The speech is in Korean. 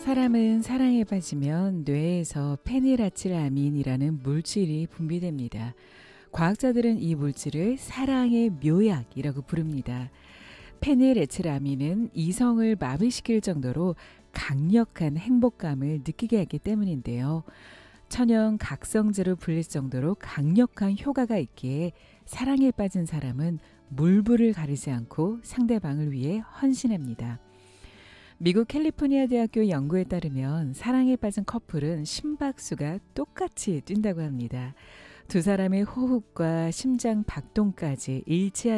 사람은 사랑에 빠지면 뇌에서 페닐아칠아민이라는 물질이 분비됩니다. 과학자들은 이 물질을 사랑의 묘약이라고 부릅니다. 페닐에틸아민은 이성을 마비시킬 정도로 강력한 행복감을 느끼게 하기 때문인데요. 천연 각성제로 불릴 정도로 강력한 효과가 있기에 사랑에 빠진 사람은 물불을 가리지 않고 상대방을 위해 헌신합니다. 미국 캘리포니아 대학교 연구에 따르면 사랑에 빠진 커플은 심박수가 똑같이 뛴다고 합니다. 두 사람의 호흡과 심장 박동까지 일치하게